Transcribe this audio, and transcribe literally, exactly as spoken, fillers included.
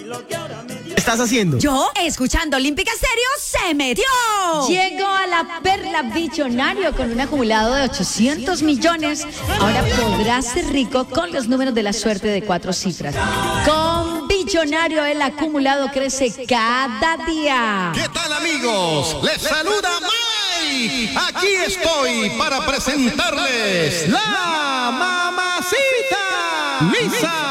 ¿Estás haciendo? Yo, escuchando Olímpica Stereo, se metió. Llegó a la perla billonario con un acumulado de ochocientos millones. Ahora podrás ser rico con los números de la suerte de cuatro cifras. Con Billonario el acumulado crece cada día. ¿Qué tal, amigos? Les saluda Mike. Aquí estoy para presentarles la mamacita Lisa.